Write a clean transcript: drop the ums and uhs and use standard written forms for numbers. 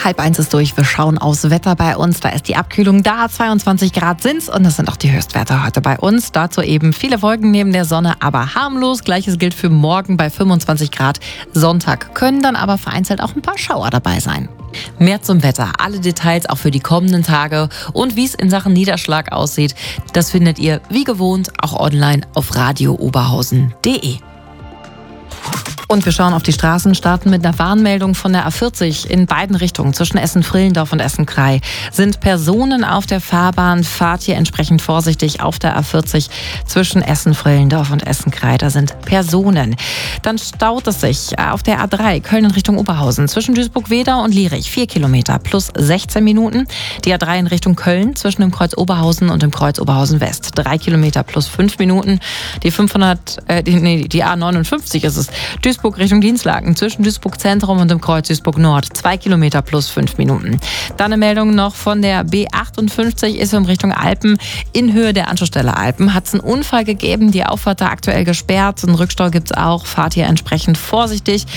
1:30 ist durch. Wir schauen aufs Wetter bei uns. Da ist die Abkühlung da. 22 Grad sind's und das sind auch die Höchstwerte heute bei uns. Dazu eben viele Wolken neben der Sonne, aber harmlos. Gleiches gilt für morgen bei 25 Grad. Sonntag können dann aber vereinzelt auch ein paar Schauer dabei sein. Mehr zum Wetter, alle Details auch für die kommenden Tage und wie es in Sachen Niederschlag aussieht, das findet ihr wie gewohnt auch online auf radiooberhausen.de. Und wir schauen auf die Straßen, starten mit einer Warnmeldung von der A40 in beiden Richtungen. Zwischen Essen-Vrillendorf und Essen-Krei sind Personen auf der Fahrbahn. Fahrt hier entsprechend vorsichtig auf der A40 zwischen Essen-Vrillendorf und Essen-Krei. Da sind Personen. Dann staut es sich auf der A3 Köln in Richtung Oberhausen. Zwischen Duisburg-Wedau und Lierich 4 Kilometer plus 16 Minuten. Die A3 in Richtung Köln zwischen dem Kreuz Oberhausen und dem Kreuz Oberhausen West. 3 Kilometer plus 5 Minuten. Die A59 ist es. Duisburg Richtung Dienstlaken zwischen Duisburg Zentrum und dem Kreuz Duisburg Nord. 2 Kilometer plus 5 Minuten. Dann eine Meldung noch von der B58 ist in Richtung Alpen. In Höhe der Anschlussstelle Alpen hat es einen Unfall gegeben. Die Auffahrt da aktuell gesperrt. Einen Rückstau gibt es auch. Fahrt hier entsprechend vorsichtig.